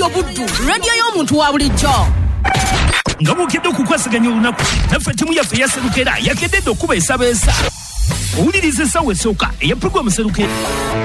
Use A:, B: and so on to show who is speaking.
A: Radio Buddu, radio y'omuntu wa bulijjo.
B: Nga bw'okedde okukwasaganya olunaku naffe ttiimu yaffe eyaserukera yakedde okuba esabeesa owuliriza essaawa esooka eya puroguramu serukera.